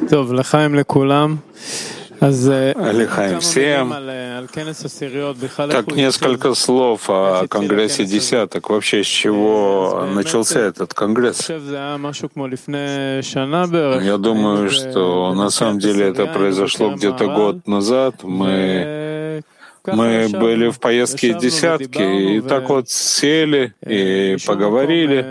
טוב, לחיים לכולם. Алихаим всем. Так, несколько слов о Конгрессе десяток. Вообще, с чего начался этот Конгресс? Я думаю, что на самом деле это произошло где-то год назад. Мы были в поездке десятки, и так вот сели и поговорили.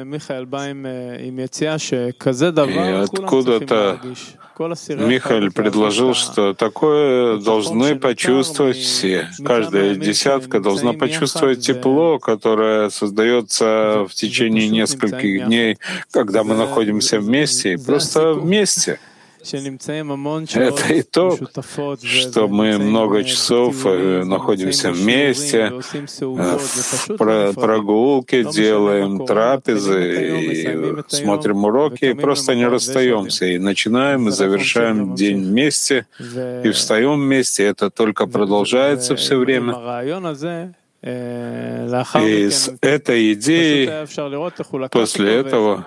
И откуда-то Михаил предложил, что такое должны почувствовать все. Каждая десятка должна почувствовать тепло, которое создается в течение нескольких дней, когда мы находимся вместе, и просто вместе. Это итог, что мы много часов находимся вместе, в прогулке делаем трапезы, и смотрим уроки, и просто не расстаемся. И начинаем, и завершаем день вместе, и встаем вместе. Это только продолжается все время. И с этой идеей после этого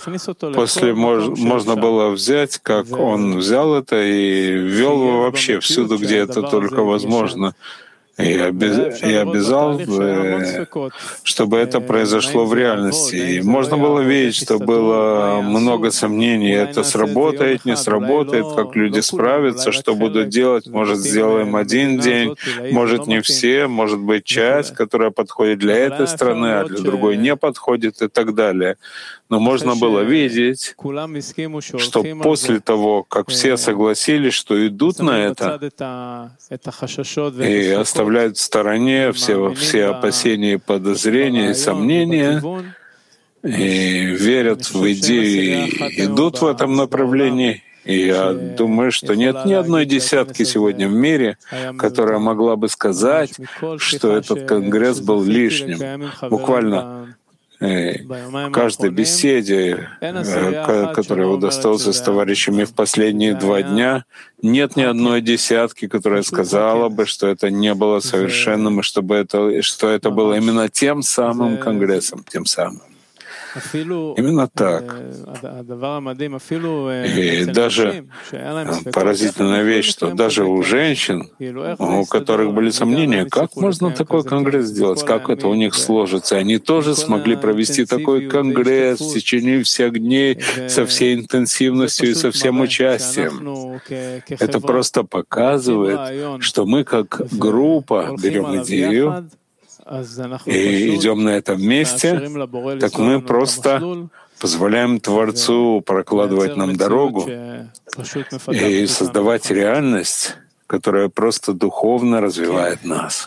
можно было взять, как он взял это и ввел его вообще всюду, где это только возможно. И обязал, чтобы это произошло в реальности. И можно было видеть, что было много сомнений. Это сработает, не сработает, как люди справятся, что будут делать. Может, сделаем один день, может, не все, может быть, часть, которая подходит для этой страны, а для другой не подходит и так далее. Но можно было видеть, что после того, как все согласились, что идут на это, и оставляют в стороне все опасения, подозрения и сомнения, и верят в идею, и идут в этом направлении. И я думаю, что нет ни одной десятки сегодня в мире, которая могла бы сказать, что этот конгресс был лишним. Буквально в каждой беседе, которая удостоился с товарищами в последние 2 дня, нет ни одной десятки, которая сказала бы, что это не было совершенным, и что это было именно тем самым конгрессом, тем самым. Именно так. И даже поразительная вещь, что даже у женщин, у которых были сомнения, как можно такой конгресс сделать, как это у них сложится, они тоже смогли провести такой конгресс в течение всех дней со всей интенсивностью и со всем участием. Это просто показывает, что мы как группа берем идею, и идем на это вместе, так мы просто позволяем Творцу прокладывать нам дорогу и создавать реальность, которая просто духовно развивает нас.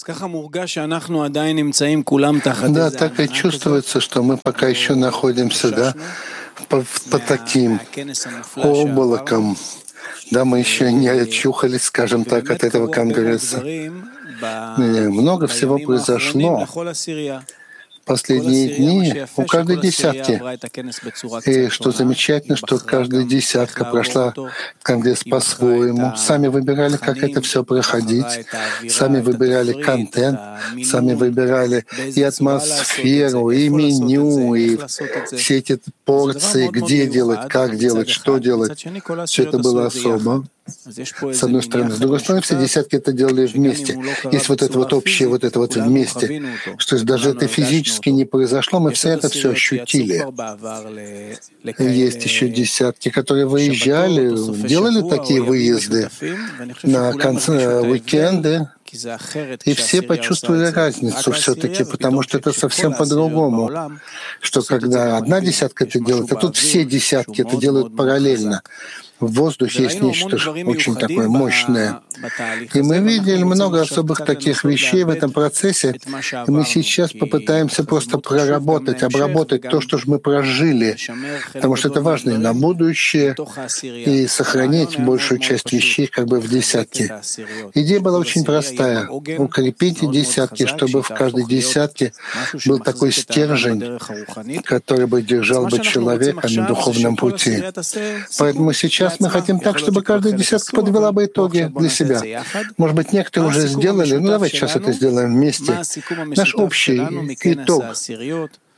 Да, так и чувствуется, что мы пока еще находимся, под таким облаком. Да, мы еще не очухались, скажем так, от этого конгресса. Много всего произошло в последние дни у каждой десятки. И что замечательно, что каждая десятка прошла конгресс по-своему. Сами выбирали, как это все проходить. Сами выбирали контент, сами выбирали и атмосферу, и меню, и все эти порции, где делать, как делать, что делать. Все это было особо. С одной стороны. С другой стороны, все десятки это делали вместе. Есть вот это вот общее, вот это вот вместе. Что если даже это физически не произошло, мы все это все ощутили. Есть еще десятки, которые выезжали, делали такие выезды на уикенды, и все почувствовали разницу все-таки, потому что это совсем по-другому, что когда одна десятка это делает, а тут все десятки это делают параллельно. В воздухе есть нечто очень такое мощное. И мы видели много особых таких вещей в этом процессе, и мы сейчас попытаемся просто проработать, обработать то, что же мы прожили, потому что это важно и на будущее, и сохранить большую часть вещей как бы в десятке. Идея была очень простая — укрепите десятки, чтобы в каждой десятке был такой стержень, который бы держал бы человека на духовном пути. Поэтому сейчас мы хотим так, чтобы каждая десятка подвела бы итоги для себя. Может быть, некоторые уже сделали, давайте сейчас это сделаем вместе. Наш общий итог.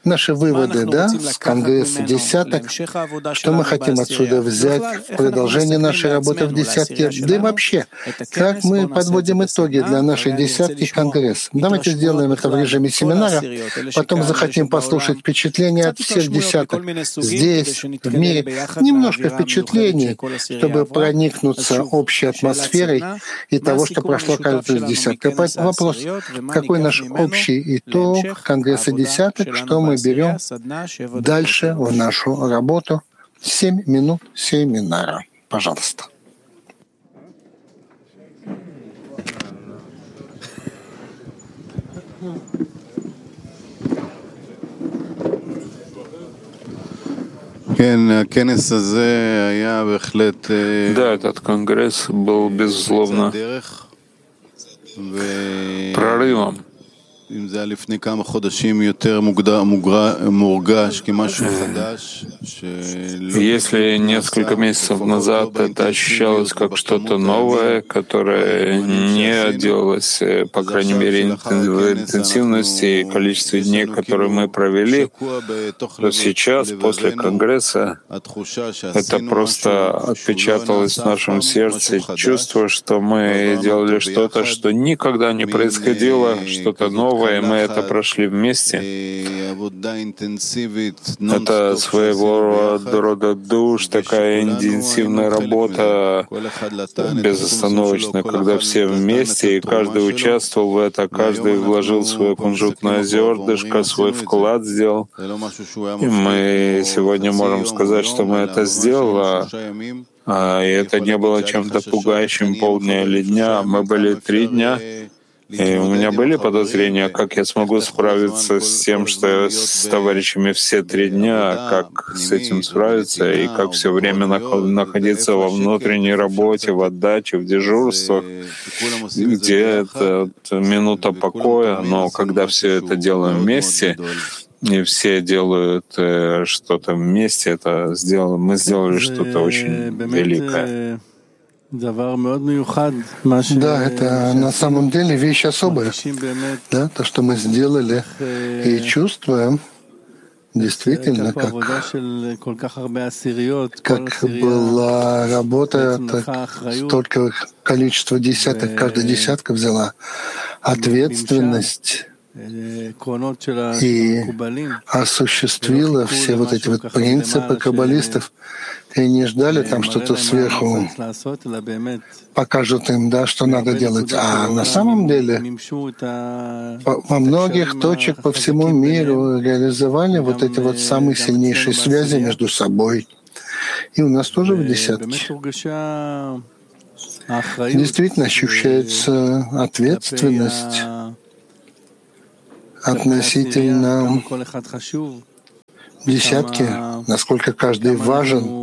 наши выводы, да, с Конгресса десяток, что мы хотим отсюда взять в продолжение нашей работы в десятке, да и вообще, как мы подводим итоги для нашей десятки Конгресс. Давайте сделаем это в режиме семинара, потом захотим послушать впечатления от всех десяток здесь, в мире, немножко впечатлений, чтобы проникнуться общей атмосферой и того, что прошло каждую из десяток. Поэтому вопрос, какой наш общий итог Конгресса десяток, что мы берем дальше в нашу работу. 7 минут семинара. Пожалуйста. Да, этот конгресс был, безусловно, прорывом. Если несколько месяцев назад это ощущалось как что-то новое, которое не делалось, по крайней мере, в интенсивности и количестве дней, которые мы провели, то сейчас, после Конгресса, это просто отпечаталось в нашем сердце, чувство, что мы делали что-то, что никогда не происходило, что-то новое, и мы это прошли вместе. Это своего рода душ, такая интенсивная работа, безостановочная, когда все вместе, и каждый участвовал в это, каждый вложил свое кунжутное зернышко, свой вклад сделал. И мы сегодня можем сказать, что мы это сделали, и это не было чем-то пугающим полдня или дня. Мы были 3 дня, и у меня были подозрения, как я смогу справиться с тем, что я с товарищами все 3 дня, как с этим справиться, и как все время находиться во внутренней работе, в отдаче, в дежурствах, где это минута покоя, но когда все это делаем вместе, и все делают что-то вместе, мы сделали что-то очень великое. Да, это на самом деле вещь особая. Да, то, что мы сделали и чувствуем, действительно, как была работа, столько количество десяток, каждая десятка взяла ответственность и осуществила все вот эти вот принципы каббалистов, и не ждали там что-то сверху покажут им, да, что надо делать. А на самом деле во многих точек по всему миру реализовали вот эти вот самые сильнейшие связи между собой. И у нас тоже в десятке действительно ощущается ответственность относительно десятки, насколько каждый важен,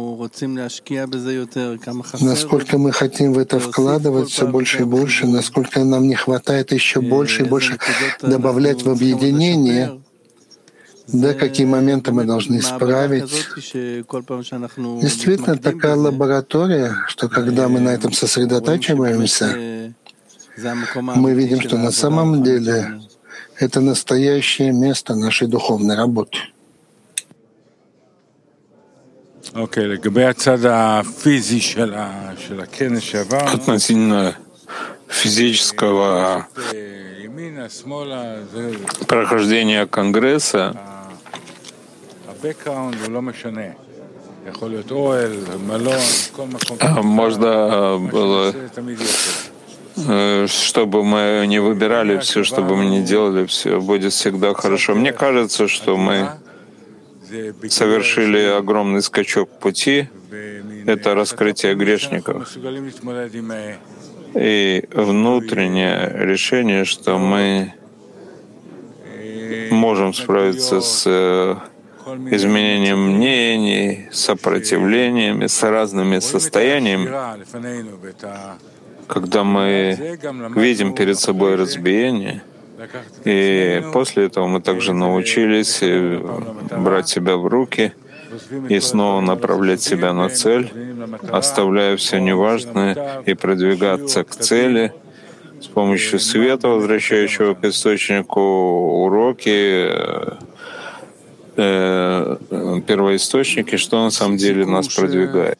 насколько мы хотим в это вкладывать все больше и больше, насколько нам не хватает еще больше и больше добавлять в объединение, да, какие моменты мы должны исправить. Действительно, такая лаборатория, что когда мы на этом сосредотачиваемся, мы видим, что на самом деле это настоящее место нашей духовной работы. Относительно физического прохождения Конгресса, можно было, чтобы мы не выбирали все, что бы мы ни делали, все будет всегда хорошо. Мне кажется, что мы совершили огромный скачок пути. Это раскрытие грешников. И внутреннее решение, что мы можем справиться с изменением мнений, сопротивлениями, с разными состояниями. Когда мы видим перед собой разбиение, и после этого мы также научились брать себя в руки и снова направлять себя на цель, оставляя все неважное и продвигаться к цели с помощью света, возвращающего к источнику уроки, первоисточник и что на самом деле нас продвигает.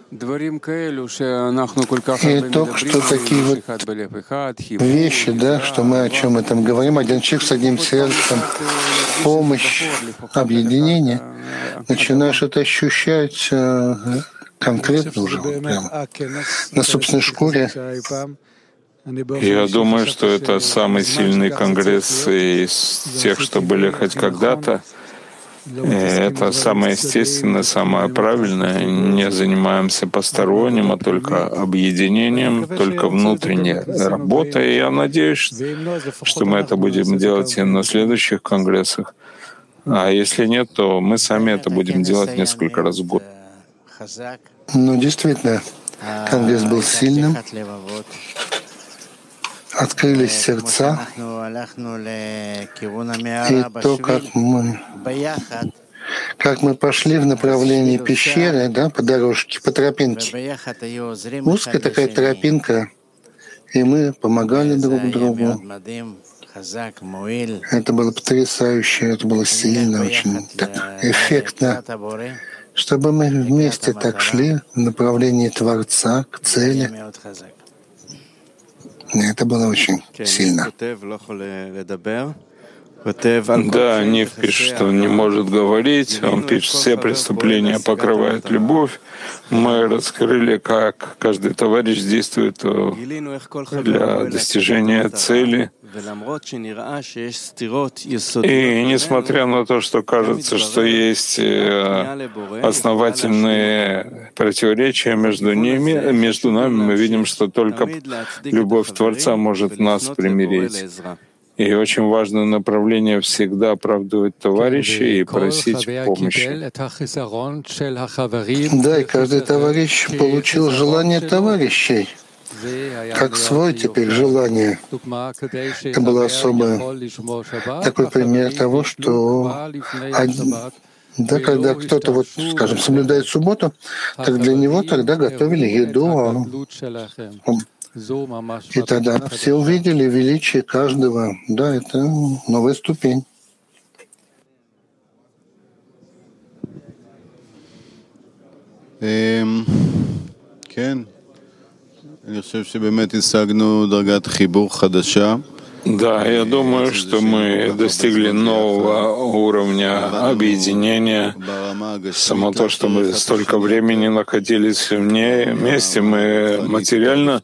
Итог, что такие вот вещи, да, что мы о чем этом говорим, один человек с одним сердцем, помощь, объединение, начинаешь это ощущать конкретно уже, вот прям на собственной шкуре. Я думаю, что это самый сильный конгресс из тех, что были хоть когда-то. Это самое естественное, самое правильное. Не занимаемся посторонним, а только объединением, только внутренней работой. И я надеюсь, что мы это будем делать и на следующих конгрессах. А если нет, то мы сами это будем делать несколько раз в год. Ну, действительно, конгресс был сильным. Открылись сердца, и то, как мы пошли в направлении пещеры, да, по дорожке, по тропинке. Узкая такая тропинка, и мы помогали друг другу. Это было потрясающе, это было сильно, очень так эффектно, чтобы мы вместе так шли в направлении Творца, к цели. Это было очень сильно. Да, Нив пишет, что он не может говорить. Он пишет, все преступления покрывает любовь. Мы раскрыли, как каждый товарищ действует для достижения цели. И несмотря на то, что кажется, что есть основательные противоречия между нами, мы видим, что только любовь Творца может нас примирить. И очень важное направление всегда оправдывать товарищей и просить помощи. Да, и каждый товарищ получил желание товарищей, как свое теперь желание. Это был особый такой пример того, что да, когда кто-то, вот, скажем, соблюдает субботу, так для него тогда готовили еду, и тогда все увидели величие каждого. Да, это новая ступень. Да, я думаю, что мы достигли нового уровня объединения. Само то, что мы столько времени находились вместе, мы материально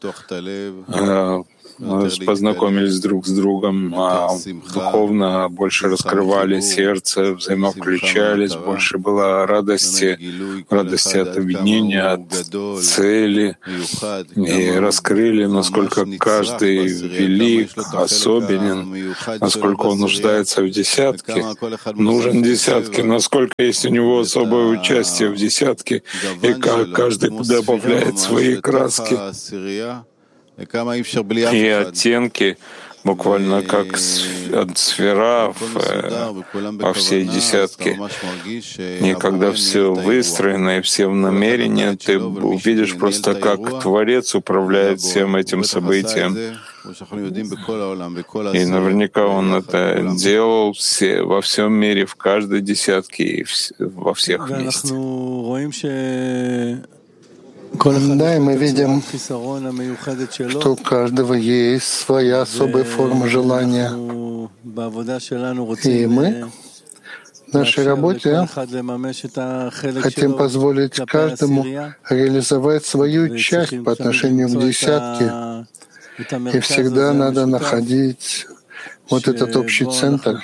познакомились друг с другом, а духовно больше раскрывали сердце, взаимовключались, больше было радости от объединения, от цели, и раскрыли, насколько каждый велик, особенен, насколько он нуждается в десятке, нужен десятке, насколько есть у него особое участие в десятке, и как каждый добавляет свои краски и оттенки, буквально как сфера во всей десятке. И когда все выстроено и все в намерении, ты увидишь просто, как Творец управляет всем этим событием. И наверняка он это делал во всем мире, в каждой десятке и во всех вместе. Да, и мы видим, что у каждого есть своя особая форма желания. И мы в нашей работе хотим позволить каждому реализовать свою часть по отношению к десятке. И всегда надо находить вот этот общий центр,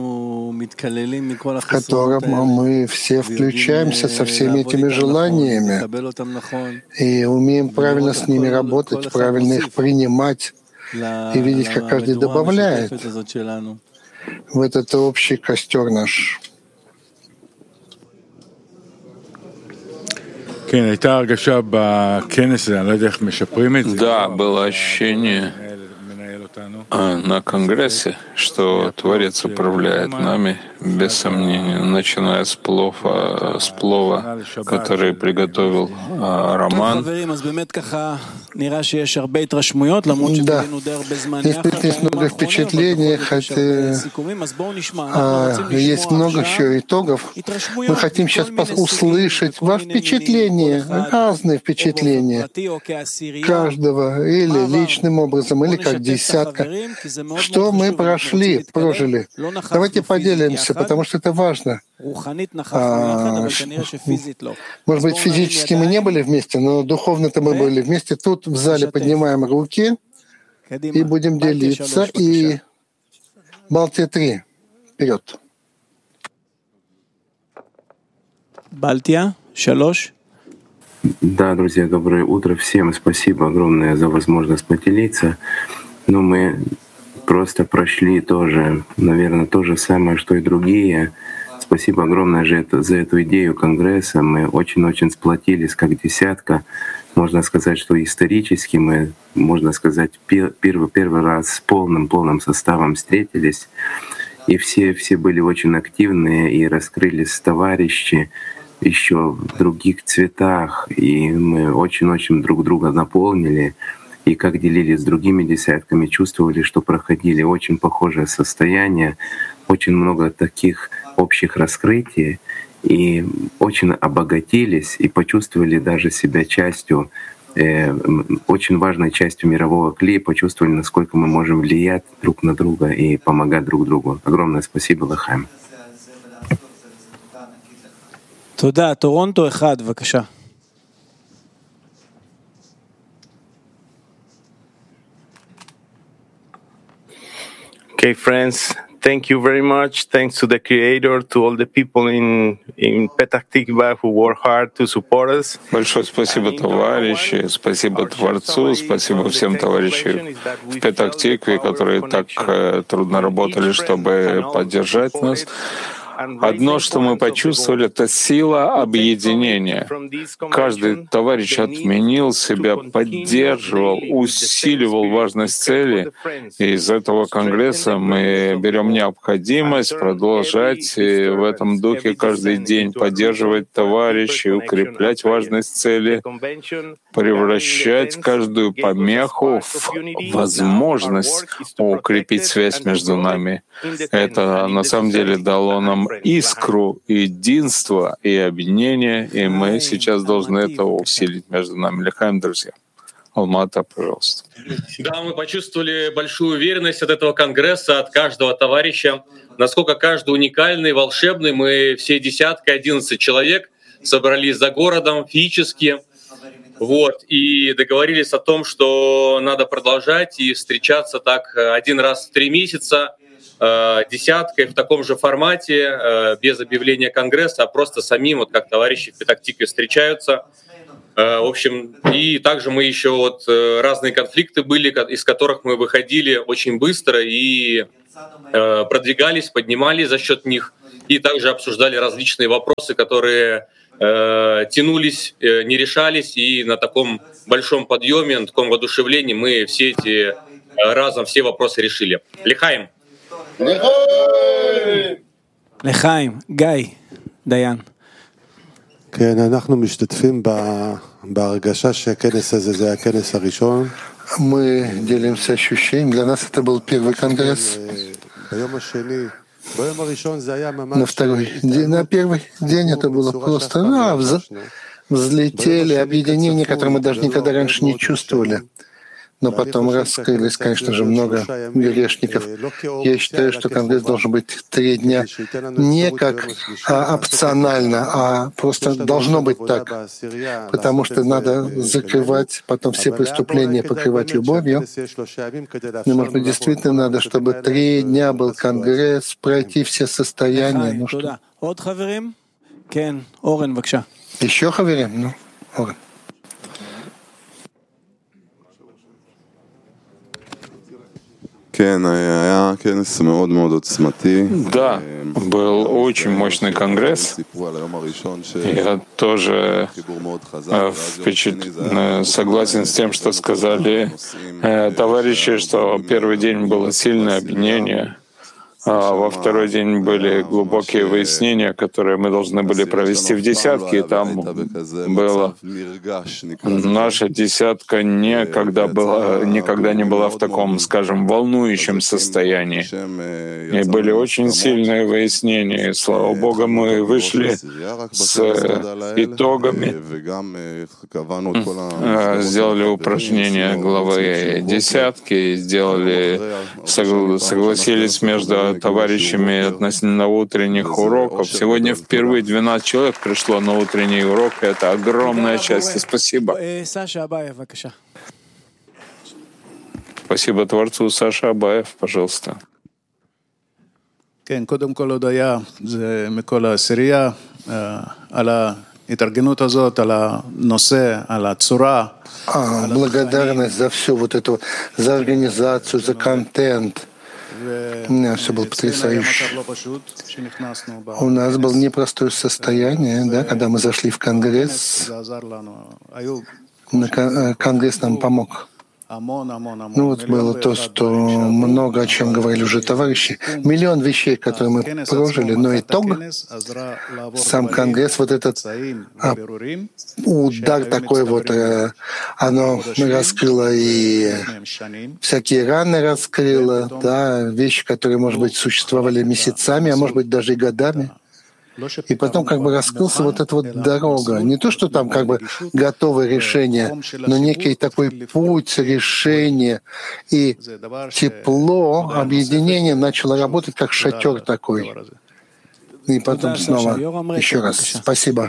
в котором мы все включаемся со всеми этими желаниями и умеем правильно с ними работать, правильно их принимать и видеть, как каждый добавляет в этот общий костер наш. Да, было ощущение на конгрессе, что Творец управляет нами, без сомнения, начиная с плова, который приготовил Роман. Да, действительно, есть много впечатлений, хотя есть много еще итогов. Мы хотим сейчас услышать ваши впечатления, разные впечатления каждого, или личным образом, или как десятка. Что мы прожили. Давайте поделимся, потому что это важно. Может быть, физически мы не были вместе, но духовно-то мы были вместе. Тут в зале поднимаем руки и будем делиться. И Балтия 3. Вперед. Балтия 3. Да, друзья, доброе утро всем. Спасибо огромное за возможность поделиться. Но мы просто прошли тоже, наверное, то же самое, что и другие. Спасибо огромное за эту идею Конгресса. Мы очень-очень сплотились как десятка. Можно сказать, что исторически мы, можно сказать, первый раз с полным составом встретились. И все были очень активные и раскрылись товарищи еще в других цветах. И мы очень-очень друг друга наполнили. И как делились с другими десятками, чувствовали, что проходили очень похожее состояние, очень много таких общих раскрытий, и очень обогатились и почувствовали даже себя частью, очень важной частью мирового клея, почувствовали, насколько мы можем влиять друг на друга и помогать друг другу. Огромное спасибо, Лахаим. Туда, Торонто 1, бываешь. Okay, friends, thank you very much. Thanks to the Creator, to all the people in Petah Tikva who work hard to support us. Большое спасибо, товарищи, спасибо Творцу, спасибо всем товарищам в Петах-Тикве, которые так трудно работали, чтобы поддержать нас. Одно, что мы почувствовали, это сила объединения. Каждый товарищ отменил себя, поддерживал, усиливал важность цели. И из этого конгресса мы берем необходимость продолжать в этом духе каждый день поддерживать товарищей, укреплять важность цели, превращать каждую помеху в возможность укрепить связь между нами. Это на самом деле дало нам искру единства и объединения, и мы сейчас должны это усилить между нами. Лихаим, друзья. Алмата, пожалуйста. Да, мы почувствовали большую уверенность от этого конгресса, от каждого товарища, насколько каждый уникальный, волшебный. Мы все 11 человек собрались за городом физически, и договорились о том, что надо продолжать и встречаться так один раз в 3 месяца, десяткой в таком же формате, без объявления конгресса, а просто самим, как товарищи в Петах-Тикве встречаются. В общем, и также мы еще разные конфликты были, из которых мы выходили очень быстро и продвигались, поднимались за счет них, и также обсуждали различные вопросы, которые тянулись, не решались, и на таком большом подъеме, на таком воодушевлении мы все все вопросы решили. Лихаим! לחיים, גיא, דיין. כן, אנחנו משתתפים בהרגשה שהכנס הזה זה הכנס הראשון. Мы делимся ощущением. Для нас это был первый конгресс. На первый день это было просто взлетели объединения, которые мы даже никогда раньше не чувствовали. Но потом раскрылись, конечно же, много грешников. Я считаю, что конгресс должен быть 3 дня не как опционально, а просто должно быть так, потому что надо закрывать потом все преступления, покрывать любовью. И, может быть, действительно надо, чтобы 3 дня был конгресс, пройти все состояния. Еще хаверим? Орен. Да, был очень мощный конгресс. Я тоже согласен с тем, что сказали товарищи, что первый день было сильное объединение. А во второй день были глубокие выяснения, которые мы должны были провести в десятке, и там было наша десятка никогда не была в таком, скажем, волнующем состоянии. И были очень сильные выяснения. И, слава Богу, мы вышли с итогами, сделали упражнения главы десятки, согласились между товарищами относительно утренних уроков. Сегодня впервые 12 человек пришло на утренний урок. Это огромное счастье. Спасибо. Спасибо Творцу. Саша Абаев, пожалуйста. קודם כל הודיה, זה מכל העשירייה, על ההתארגנות הזאת, על הנושא, על הצורה. Благодарность за все вот это, за организацию, за контент. Все было потрясающе. У нас было непростое состояние, да, когда мы зашли в Конгресс. Конгресс нам помог. Ну вот было то, что много о чем говорили уже товарищи. Миллион вещей, которые мы прожили, но итог, сам Конгресс, вот этот удар такой вот, оно раскрыло и всякие раны раскрыло, да, вещи, которые, может быть, существовали месяцами, а может быть, даже и годами. И потом как бы раскрылся вот эта вот дорога. Не то, что там как бы готовое решение, но некий такой путь решения. И тепло, объединение начало работать как шатер такой. И потом снова еще раз спасибо.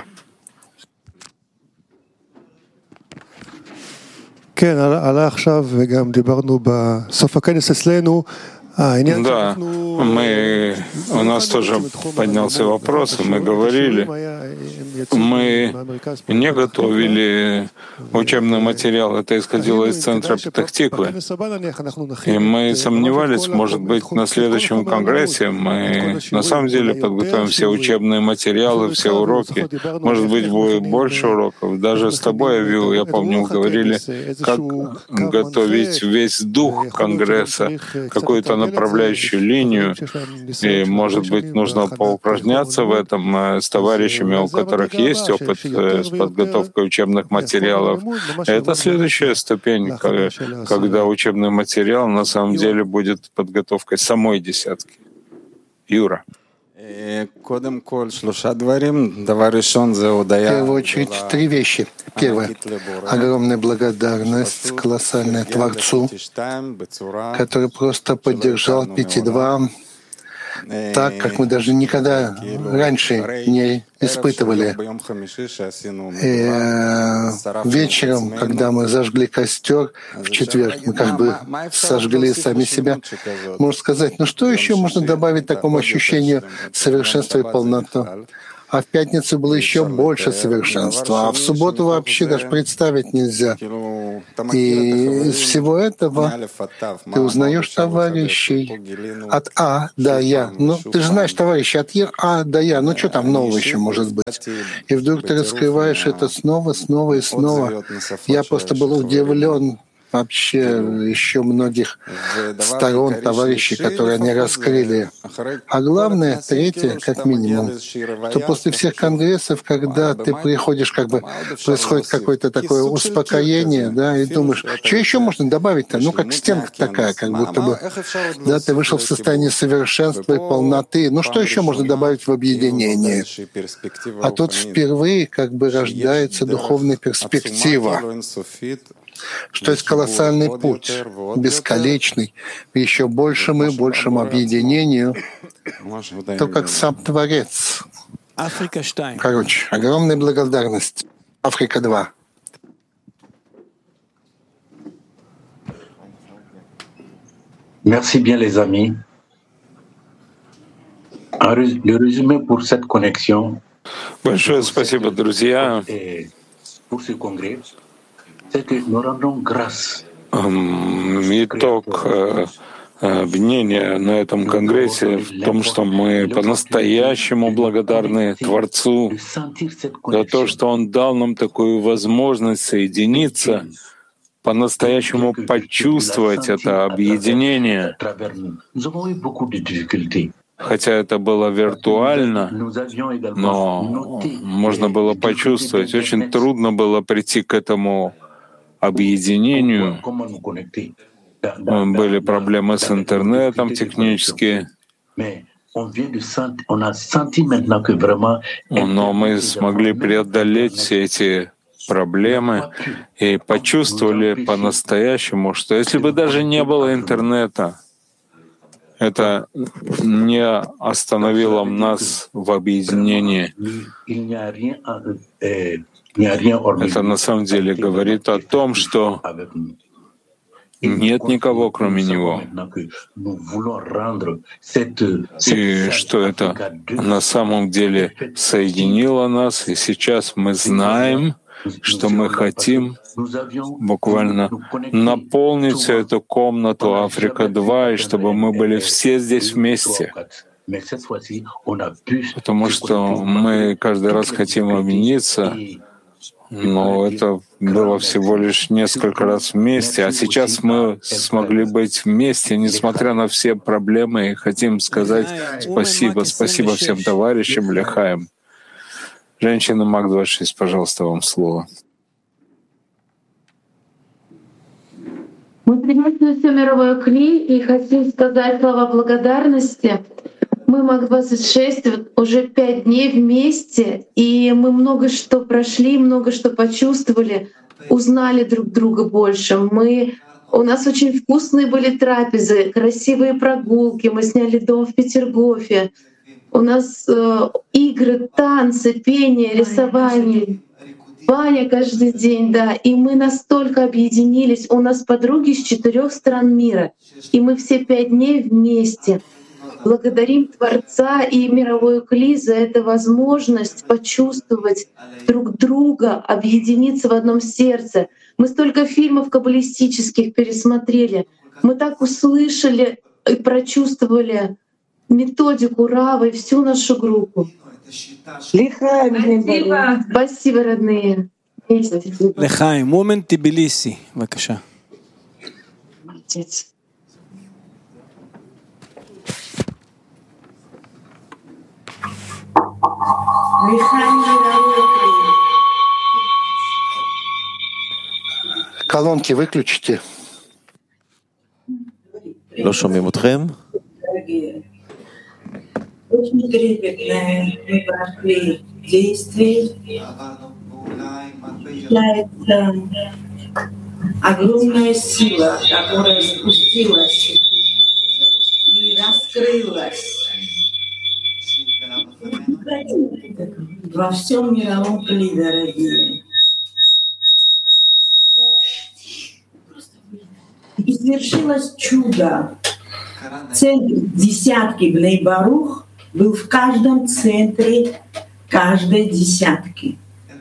כן, עלה עכשיו וגם דיברנו בסוף הכנס אצלנו. Да, у нас тоже поднялся вопрос, и мы говорили, мы не готовили учебный материал, это исходило из центра Петах-Тиквы. И мы сомневались, может быть, на следующем конгрессе мы на самом деле подготовим все учебные материалы, все уроки. Может быть, будет больше уроков. Даже с тобой, Авил, я помню, говорили, как готовить весь дух конгресса, какую-то направляющую линию, и, может быть, нужно поупражняться в этом с товарищами, у которых есть опыт с подготовкой учебных материалов. Это следующая ступень, когда учебный материал на самом деле будет подготовкой самой десятки. Юра. В первую очередь, три вещи. Первое — огромная благодарность колоссальная Творцу, который просто поддержал 5.2 так, как мы даже никогда раньше не испытывали. И вечером, когда мы зажгли костер в четверг, мы как бы сожгли сами себя. Можно сказать, ну что еще можно добавить такому ощущению совершенства и полноты? А в пятницу было еще больше совершенства, а в субботу вообще даже представить нельзя. И из всего этого ты узнаешь товарищей от А до Я. Ну, ты же знаешь товарищей от А до Я. Ну, что там нового еще может быть? И вдруг ты раскрываешь это снова и снова. Я просто был удивлен вообще еще многих сторон товарищей, которые они раскрыли. А главное, третье, как минимум, что после всех конгрессов, когда ты приходишь, как бы происходит какое-то такое успокоение, да, и думаешь, что еще можно добавить-то? Ну, как стенка такая, как будто бы, да, ты вышел в состояние совершенства и полноты. Ну, что еще можно добавить в объединение? А тут впервые как бы рождается духовная перспектива, что есть колоссальный путь, бесконечный, еще большему и большему объединению, то как сам Творец. Короче, огромная благодарность. Африка 2. Merci bien, les amis. Le résumé pour cette connexion. Большое спасибо, друзья. Pour ce congrès. Итог объединения на этом конгрессе в том, что мы по-настоящему благодарны Творцу за то, что Он дал нам такую возможность соединиться по-настоящему почувствовать это объединение. Хотя это было виртуально, но можно было почувствовать. Очень трудно было прийти к этому объединению. Были проблемы с интернетом технические. Но мы смогли преодолеть все эти проблемы и почувствовали по-настоящему, что если бы даже не было интернета, это не остановило нас в объединении. Это на самом деле говорит о том, что нет никого, кроме Него. И что это на самом деле соединило нас, и сейчас мы знаем, что мы хотим буквально наполнить всю эту комнату Африка-2, и чтобы мы были все здесь вместе. Потому что мы каждый раз хотим объединиться, но это было всего лишь несколько раз вместе, а сейчас мы смогли быть вместе, несмотря на все проблемы, и хотим сказать спасибо всем товарищам, Лехаим. Женщина МАК-26, пожалуйста, вам слово. Мы приветствуем все мировое Кли и хотим сказать слова благодарности. Мы МАК-26 уже 5 дней вместе, и мы много что прошли, много что почувствовали, узнали друг друга больше. У нас очень вкусные были трапезы, красивые прогулки, мы сняли дом в Петергофе. У нас игры, танцы, пение, рисование, баня каждый день, да. И мы настолько объединились. У нас подруги с 4 стран мира, и мы все 5 дней вместе. Благодарим Творца и мировой Кли за эту возможность почувствовать друг друга, объединиться в одном сердце. Мы столько фильмов каббалистических пересмотрели. Мы так услышали и прочувствовали методику Равы и всю нашу группу. Спасибо. Спасибо, родные. Лехаим, момент Тбилиси, бакаша. Молодец. Колонки выключите. לא שומעים אתכם? Очень трепетное мы прошли действие. Огромная сила, которая спустилась и раскрылась во всем мировом Кли, дорогие. И свершилось чудо. Центр десятки Бней Барух был в каждом центре каждой десятки.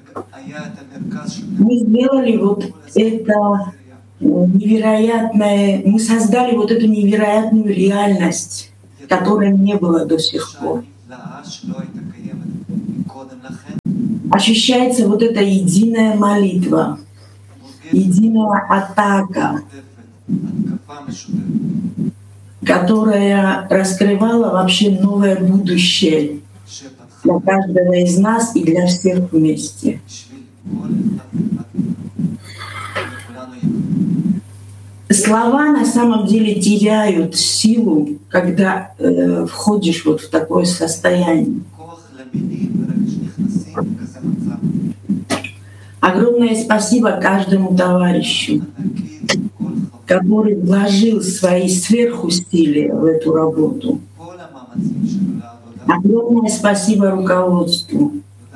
Мы сделали вот это невероятное, мы создали вот эту невероятную реальность, которой не было до сих пор. Ощущается вот эта единая молитва, единая атака, которая раскрывала вообще новое будущее для каждого из нас и для всех вместе. Слова на самом деле теряют силу, когда входишь вот в такое состояние. Огромное спасибо каждому товарищу, который вложил свои сверхусилия в эту работу. Огромное спасибо руководству,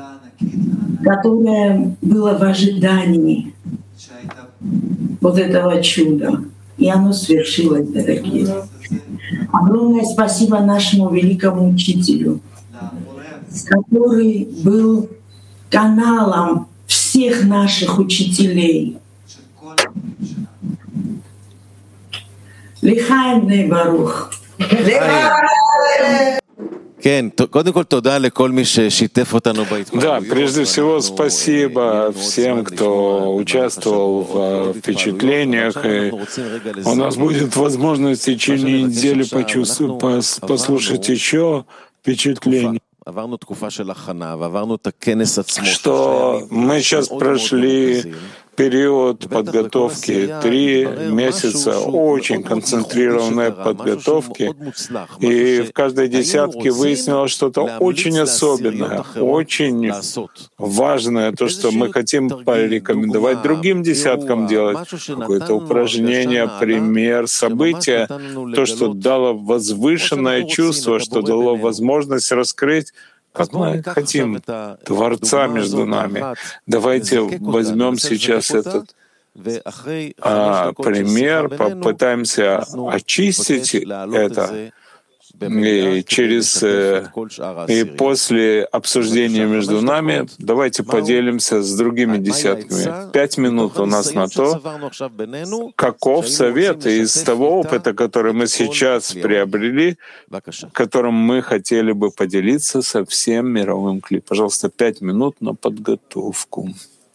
которое было в ожидании вот этого чуда. И оно свершилось, дорогие. Огромное спасибо нашему великому учителю, который был каналом всех наших учителей. Лехаим Бней Барух. Да, прежде всего спасибо всем, кто участвовал в впечатлениях. И у нас будет возможность в течение недели послушать еще впечатлений. Что мы сейчас прошли период подготовки, 3 месяца очень концентрированной подготовки, и в каждой десятке выяснилось что-то очень особенное, очень важное, то, что мы хотим порекомендовать другим десяткам делать, какое-то упражнение, пример, событие, то, что дало возвышенное чувство, что дало возможность раскрыть, как мы хотим, Творца между нами. Давайте возьмем сейчас этот пример, попытаемся очистить это, и и после обсуждения между нами давайте поделимся с другими десятками. 5 минут у нас на то, каков совет из того опыта, который мы сейчас приобрели, которым мы хотели бы поделиться со всем мировым клипом. Пожалуйста, 5 минут на подготовку.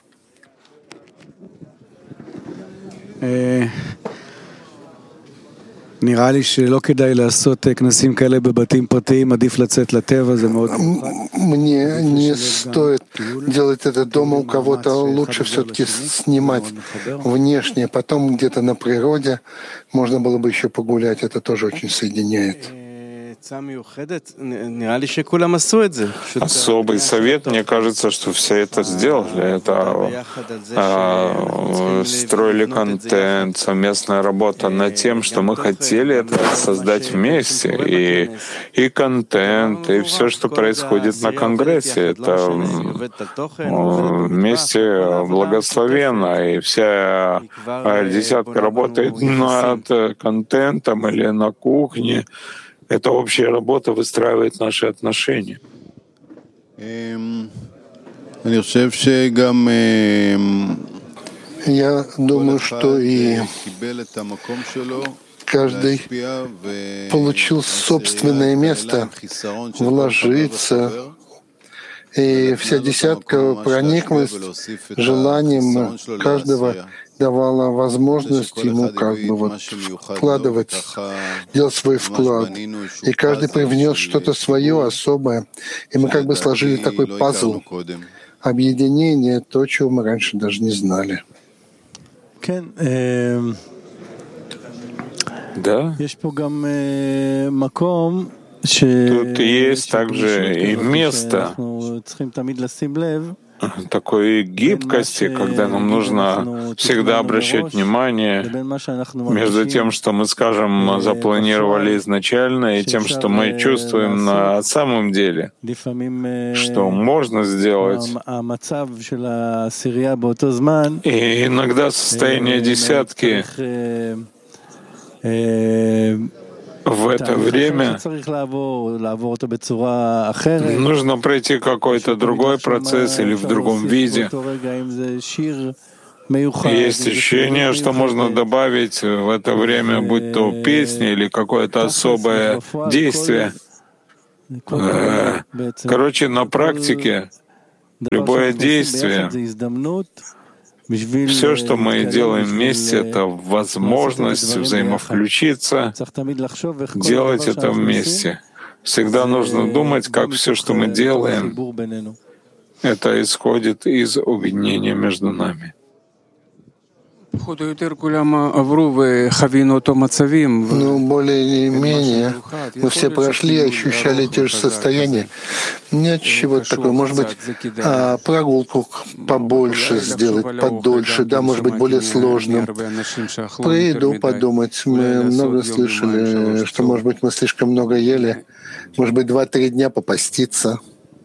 נראה לי שלא כדאי לעשות כנסים כאלה בבתים פרטיים, עדיף לצאת לטבע, זה מאוד... Мне не стоит делать это дома у кого-то, лучше все-таки снимать внешне, потом где-то на природе можно было бы еще погулять, это тоже очень соединяет. Особый совет, мне кажется, что все это сделали. Это строили контент, совместная работа над тем, что мы хотели это создать вместе. И контент, и все, что происходит на Конгрессе, это вместе благословенно. И вся десятка работает над контентом или на кухне. Эта общая работа выстраивает наши отношения. Я думаю, что и каждый получил собственное место вложиться, и вся десятка прониклась желанием каждого, давала возможность ему как бы вот вкладывать, делать свой вклад. И каждый привнес что-то свое особое. И мы как бы сложили такой пазл. Объединение, то, чего мы раньше даже не знали. Да. Тут есть также и место такой гибкости, когда нам нужно всегда обращать внимание между тем, что мы, скажем, запланировали изначально, и тем, что мы чувствуем на самом деле, что можно сделать. И иногда состояние десятки в это время нужно пройти какой-то другой процесс или в другом виде. Есть ощущение, что можно добавить в это время, будь то песня или какое-то особое действие. Короче, на практике любое действие, все, что мы делаем вместе, это возможность взаимовключиться, делать это вместе. Всегда нужно думать, как все, что мы делаем, это исходит из объединения между нами. Ну, более или менее, мы все прошли и ощущали те же состояния. Нет чего-то такого. Может быть, прогулку побольше сделать, подольше, да, может быть, более сложным. Про еду подумать. Мы много слышали, что, может быть, мы слишком много ели. Может быть, 2-3 дня попаститься.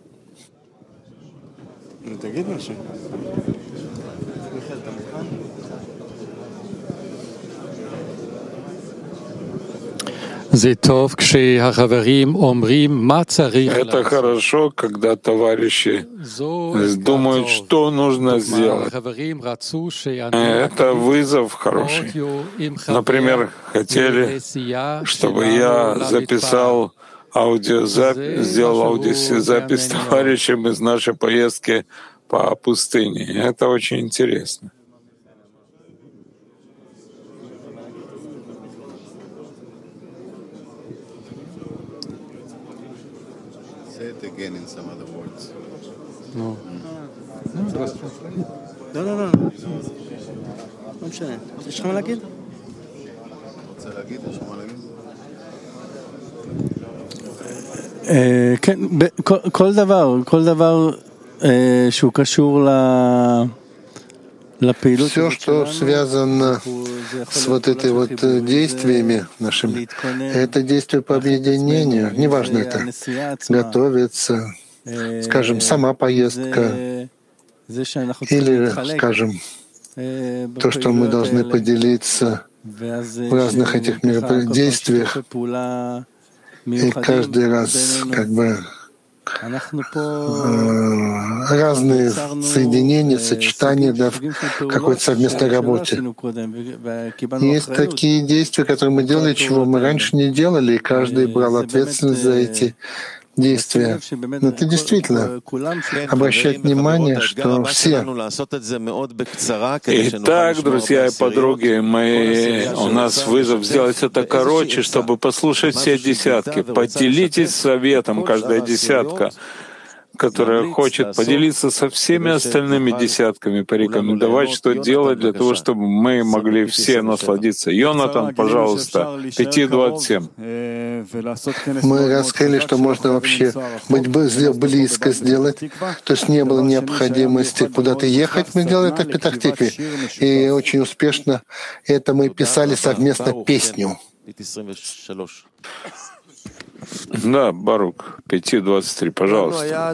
Это хорошо, когда товарищи думают, что нужно сделать. Это вызов хороший. Например, хотели, чтобы я записал сделал аудиозапись с товарищем из нашей поездки по пустыне. Это очень интересно. Say it again in some other words. No. לא, לא משנה. יש לך מה להגיד? רוצה להגיד? יש לך מה להגיד? כן, כל דבר שהוא קשור לפעילות. Все, что связано с вот этой вот действиями нашими, это действие по объединению, неважно это, готовиться, скажем, сама поездка, или, скажем, то, что мы должны поделиться в разных этих мероприятиях, и каждый раз как бы разные соединения, сочетания в какой-то совместной работе. Есть такие действия, которые мы делали, чего мы раньше не делали, и каждый брал ответственность за эти действия. Но это действительно обращать внимание, что все. Итак, друзья и подруги мои, у нас вызов сделать это короче, чтобы послушать все десятки. Поделитесь советом, каждая десятка, которая хочет поделиться со всеми остальными десятками, порекомендовать, что делать для того, чтобы мы могли все насладиться. Йонатан, пожалуйста, 5:27. Мы раскрыли, что можно вообще быть близко сделать. То есть не было необходимости куда-то ехать. Мы делали это в Петах-Тикве. И очень успешно это мы писали совместно песню. Да, Барук, 5:23, пожалуйста.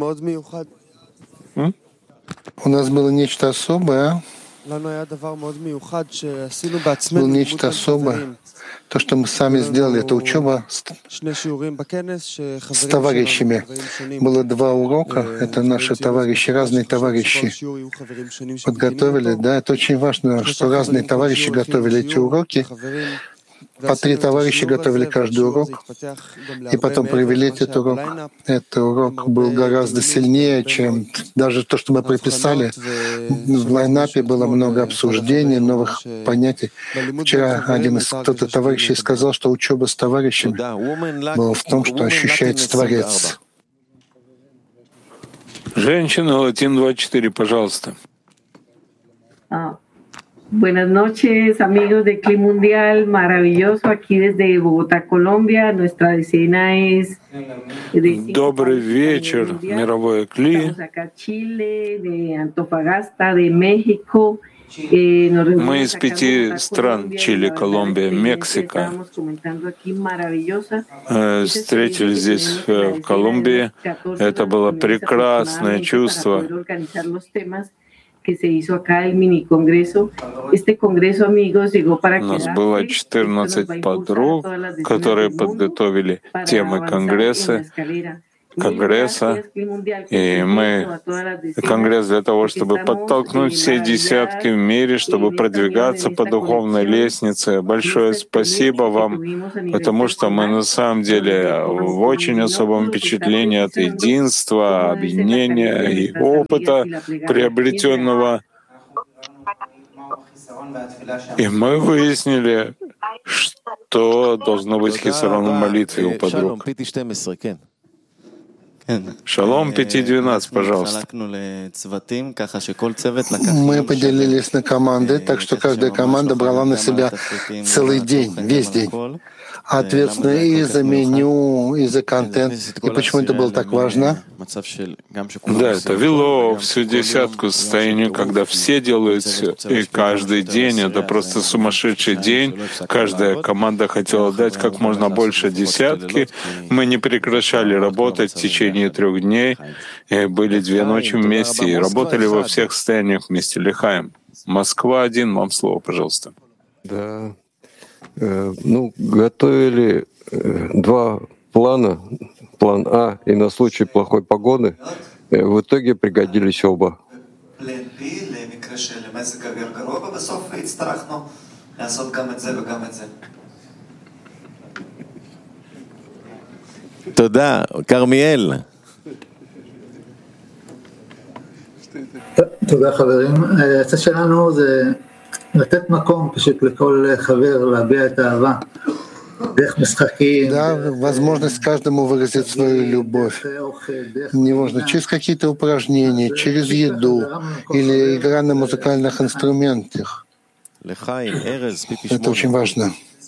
У нас было нечто особое. Было нечто особое. То, что мы сами сделали, это учеба с товарищами. Было 2 урока. Это наши товарищи, разные товарищи подготовили. Да, это очень важно, что разные товарищи готовили эти уроки. По 3 товарища готовили каждый урок, и потом провели этот урок. Этот урок был гораздо сильнее, чем даже то, что мы приписали. В лайнапе было много обсуждений, новых понятий. Вчера один из кто-то товарищей сказал, что учеба с товарищами была в том, что ощущается Творец. Женщина, Латин 24, пожалуйста. Buenas noches, amigos de Clima Mundial, maravilloso aquí desde Bogotá, Colombia. Nuestra decena es Добрый вечер, мировое Кли. de Antofagasta, de México. Мы из 5 стран — Чили, Колумбия, Мексика. Встретились здесь, в Колумбии. Это было прекрасное чувство. Que se hizo acá el mini congreso. Este congreso, amigos, llegó para У нас было 14 подруг, которые подготовили темы конгресса, и мы конгресс для того, чтобы подтолкнуть все десятки в мире, чтобы продвигаться по духовной лестнице. Большое спасибо вам, потому что мы на самом деле в очень особом впечатлении от единства, объединения и опыта приобретенного. И мы выяснили, что должно быть хисарон в молитве у подруг. Шалом, 5:12, пожалуйста. Мы поделились на команды, так что каждая команда брала на себя целый день, весь день. Ответственны и за меню, и за контент. И почему это было так важно? Да, это вело всю десятку к состоянию, когда все делают все. И каждый день, это просто сумасшедший день. Каждая команда хотела дать как можно больше десятки. Мы не прекращали работать в течение 3 дней. И были 2 ночи вместе и работали во всех состояниях вместе. Лихаем. Москва-1, вам слово, пожалуйста. Да. Готовили 2 плана, план А и на случай плохой погоды. В итоге пригодились оба. תודה, כרמיאל. תודה חברים. ההצעה שלנו זה לתת מקום פשוט לכל חבר להביע את האהבה. Да, возможность каждому выразить свою любовь. Неважно, через какие-то упражнения, через еду или игра на музыкальных инструментах. Это очень важно.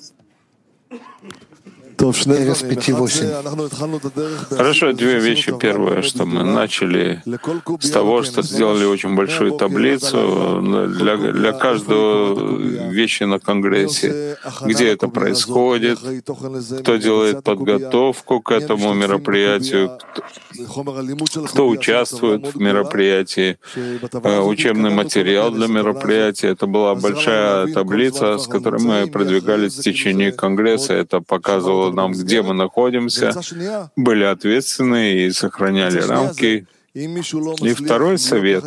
Эрес 5.8. Хорошо, две вещи. Первое, что мы начали с того, что сделали очень большую таблицу для каждого вещи на Конгрессе, где это происходит, кто делает подготовку к этому мероприятию, кто участвует в мероприятии, учебный материал для мероприятия. Это была большая таблица, с которой мы продвигались в течение Конгресса. Это показывало нам, где мы находимся, были ответственны и сохраняли рамки. И второй совет.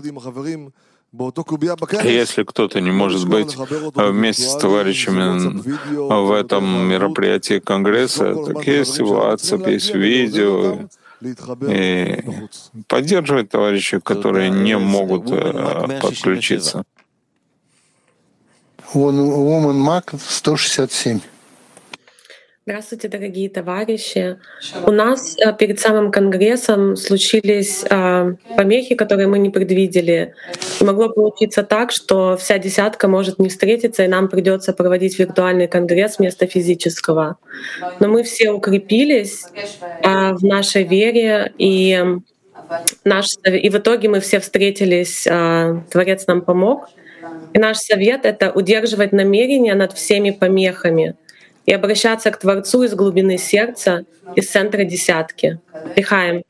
Если кто-то не может быть вместе с товарищами в этом мероприятии Конгресса, так есть WhatsApp, есть видео, и поддерживать товарищей, которые не могут подключиться. Woman Mac 167. Здравствуйте, дорогие товарищи. У нас перед самым Конгрессом случились помехи, которые мы не предвидели. И могло получиться так, что вся десятка может не встретиться, и нам придется проводить виртуальный Конгресс вместо физического. Но мы все укрепились в нашей вере, и в итоге мы все встретились, Творец нам помог. И наш совет — это удерживать намерение над всеми помехами и обращаться к Творцу из глубины сердца, из центра десятки. Лихаим.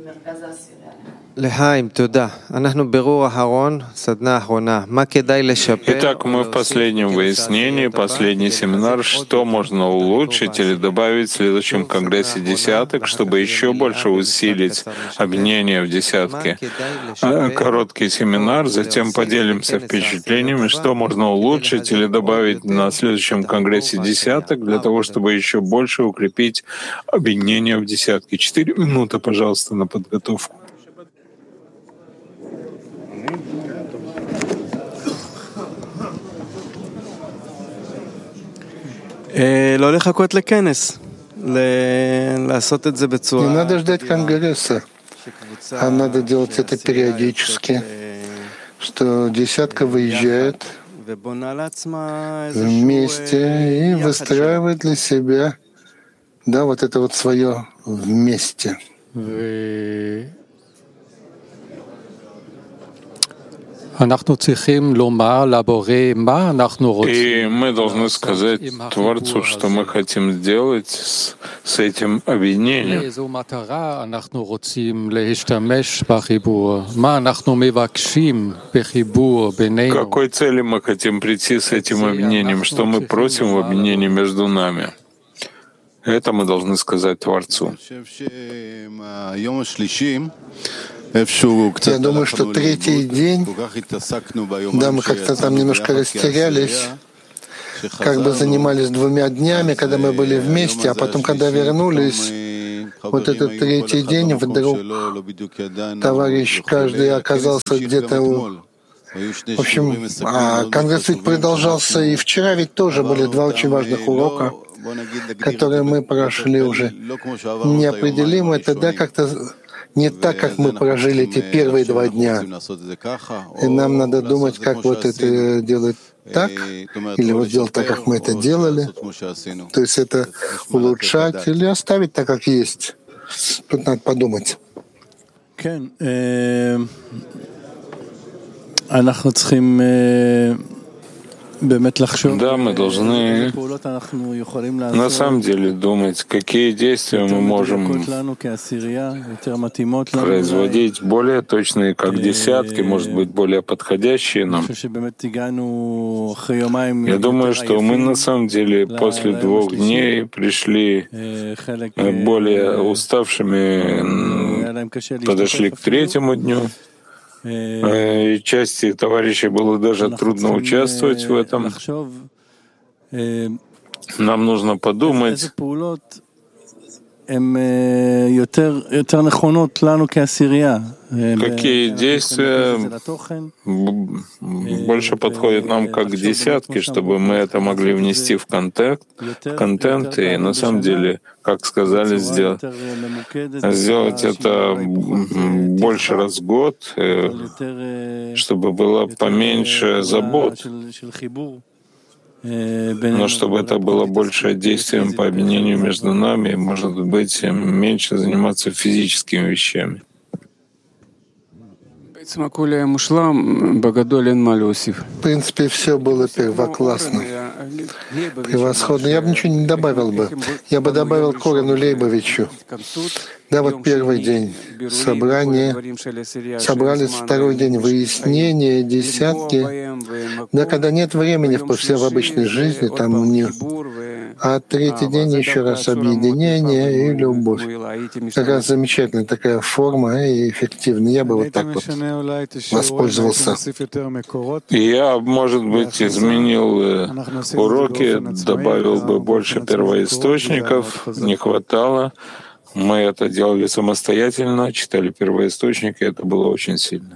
Итак, мы в последнем выяснении, последний семинар, что можно улучшить или добавить в следующем Конгрессе десяток, чтобы еще больше усилить объединение в десятке. Короткий семинар, затем поделимся впечатлениями, что можно улучшить или добавить на следующем Конгрессе десяток для того, чтобы еще больше укрепить объединение в десятке. 4 минуты, пожалуйста, на подготовку. לא לחכות לכנס, לעשות את זה בצורה... Не надо ждать Конгресса, а надо делать это периодически, что десятка выезжает вместе и выстраивает для себя, да, вот это вот свое вместе. И мы должны сказать Творцу, что мы хотим сделать с этим объединением. К какой цели мы хотим прийти с этим объединением? Что мы просим в объединении между нами? Это мы должны сказать Творцу. Я думаю, что третий день, да, мы как-то там немножко растерялись, как бы занимались 2 днями, когда мы были вместе, а потом, когда вернулись, вот этот третий день вдруг товарищ каждый оказался где-то В общем, Конгресс ведь продолжался и вчера, ведь тоже были 2 очень важных урока, которые мы прошли уже. Неопределимо это, да, как-то не так, как мы прожили эти первые 2 дня. И нам надо думать, как вот это делать так, или вот делать так, как мы это делали. То есть это улучшать или оставить так, как есть. Тут надо подумать. Да, мы должны на самом деле думать, какие действия мы можем производить более точные, как десятки, может быть, более подходящие нам. Я думаю, что мы на самом деле после 2 дней пришли более уставшими, подошли к 3-му дню. И части товарищей было даже трудно участвовать в этом. Нам нужно подумать, Какие действия больше подходят нам как десятки, чтобы мы это могли внести в контент и на самом деле, как сказали, сделать это больше раз в год, чтобы было поменьше забот, но чтобы это было больше действием по объединению между нами, может быть, меньше заниматься физическими вещами. В принципе, все было первоклассно, превосходно. Я бы ничего не добавил бы. Я бы добавил Корену Лейбовичу. Да, вот первый день собрания, собрались второй день выяснения, десятки. Да, когда нет времени в обычной жизни, там не... А третий день еще раз объединение и любовь. Как раз замечательная такая форма и эффективная. Я бы вот так вот воспользовался. Я, может быть, изменил уроки, добавил бы больше первоисточников, не хватало. Мы это делали самостоятельно, читали первоисточники, это было очень сильно.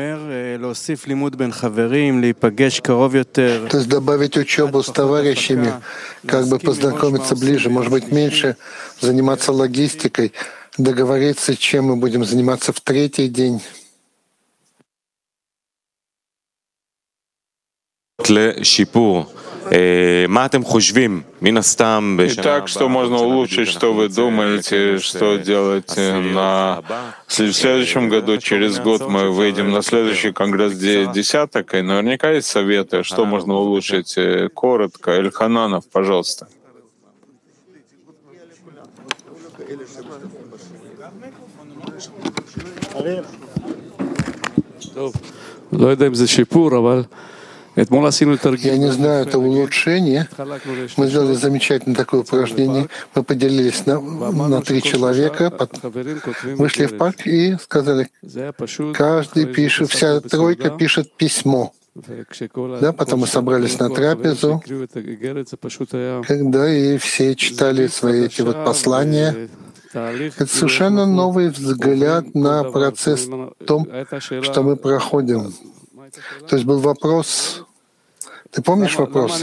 То есть добавить учебу с товарищами, как бы познакомиться ближе, может быть, меньше заниматься логистикой, договориться, чем мы будем заниматься в третий день. Итак, что можно улучшить, что вы думаете, что делать в следующем году, через год мы выйдем на следующий конгресс десяток, и наверняка есть советы, что можно улучшить коротко. Эльхананов, пожалуйста. Я не знаю, это улучшение. Мы сделали замечательное такое упражнение. Мы поделились на 3 человека, вышли в парк и сказали, каждый пишет, вся тройка пишет письмо. Да, потом мы собрались на трапезу, когда и все читали свои эти вот послания. Это совершенно новый взгляд на процесс в том, что мы проходим. То есть был вопрос. Ты помнишь вопрос?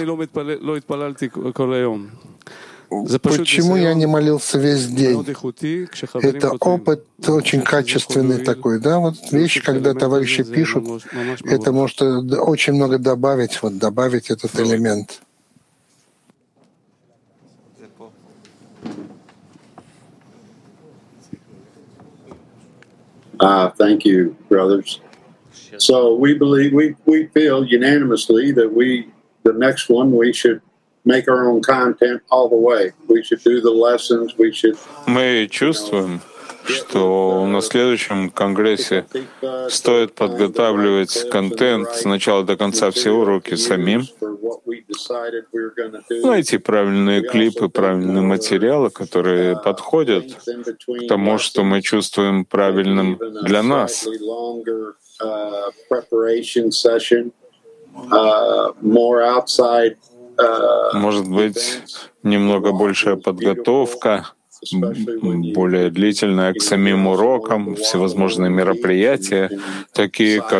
Почему я не молился весь день? Это опыт очень качественный такой, да? Вот вещь, когда товарищи пишут, это может очень много добавить, вот добавить этот элемент. Thank you, brothers. So we believe, we feel unanimously that the next one, we should make our own content all the way. We should do the lessons, we should... Мы чувствуем, что на следующем конгрессе стоит подготавливать контент с начала до конца, все уроки самим, найти правильные клипы, правильные материалы, которые подходят к тому, что мы чувствуем правильным для нас. Может быть, немного большая подготовка, более длительная к самим урокам, всевозможные мероприятия, такие как